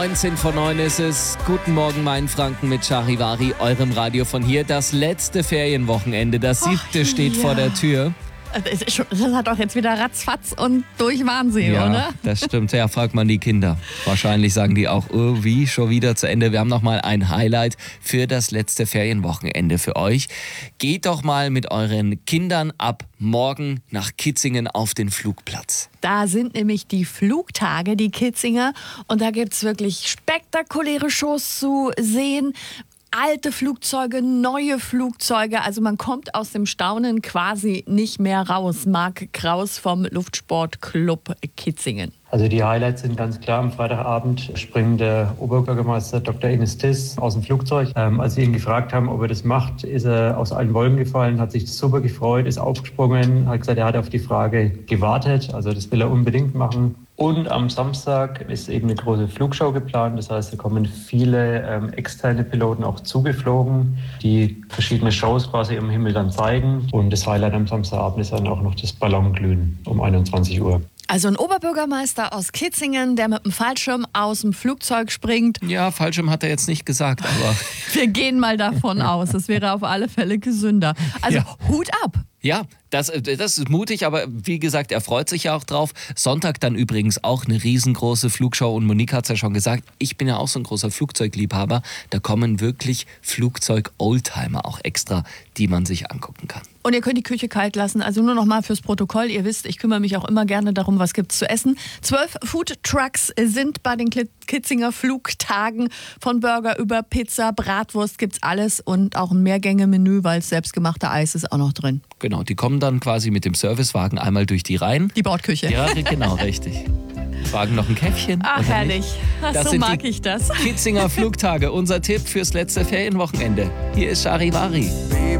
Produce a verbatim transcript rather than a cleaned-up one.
neunzehn vor neun ist es. Guten Morgen, mein Franken mit Charivari, eurem Radio von hier. Das letzte Ferienwochenende, das siebte Och, steht ja. vor der Tür. Das, ist schon, das hat doch jetzt wieder ratzfatz und durch Wahnsinn, Ja, oder? das stimmt. Ja, fragt man die Kinder. Wahrscheinlich sagen die auch, oh, wie, schon wieder zu Ende. Wir haben noch mal ein Highlight für das letzte Ferienwochenende für euch. Geht doch mal mit euren Kindern ab morgen nach Kitzingen auf den Flugplatz. Da sind nämlich die Flugtage, die Kitzinger. Und da gibt es wirklich spektakuläre Shows zu sehen. Alte Flugzeuge, neue Flugzeuge. Also man kommt aus dem Staunen quasi nicht mehr raus. Marc Kraus vom Luftsportclub Kitzingen. Also die Highlights sind ganz klar. Am Freitagabend springt der Oberbürgermeister Doktor Ines Tiss aus dem Flugzeug. Ähm, als sie ihn gefragt haben, ob er das macht, ist er aus allen Wolken gefallen, hat sich super gefreut, ist aufgesprungen, hat gesagt, er hat auf die Frage gewartet. Also das will er unbedingt machen. Und am Samstag ist eben eine große Flugshow geplant. Das heißt, da kommen viele ähm, externe Piloten auch zugeflogen, die verschiedene Shows quasi im Himmel dann zeigen. Und das Highlight am Samstagabend ist dann auch noch das Ballonglühen um einundzwanzig Uhr. Also ein Oberbürgermeister aus Kitzingen, der mit dem Fallschirm aus dem Flugzeug springt. Ja, Fallschirm hat er jetzt nicht gesagt, aber... Wir gehen mal davon aus, es wäre auf alle Fälle gesünder. Also Ja. Hut ab. Ja, das, das ist mutig, aber wie gesagt, er freut sich ja auch drauf. Sonntag dann übrigens auch eine riesengroße Flugshow und Monique hat es ja schon gesagt, ich bin ja auch so ein großer Flugzeugliebhaber. Da kommen wirklich Flugzeug-Oldtimer auch extra, die man sich angucken kann. Und ihr könnt die Küche kalt lassen. Also nur noch mal fürs Protokoll. Ihr wisst, ich kümmere mich auch immer gerne darum, was gibt's zu essen. Zwölf Food-Trucks sind bei den Kitzinger Flugtagen. Von Burger über Pizza, Bratwurst gibt's alles. Und auch ein Mehrgänge-Menü, weil das selbstgemachte Eis ist auch noch drin. Genau, die kommen dann quasi mit dem Servicewagen einmal durch die Reihen. Die Bordküche. Ja, genau, richtig. Fragen noch ein Käffchen. Ach, oder herrlich. nicht? Ach, Das so sind mag die ich das. Kitzinger Flugtage, unser Tipp fürs letzte Ferienwochenende. Hier ist Charivari.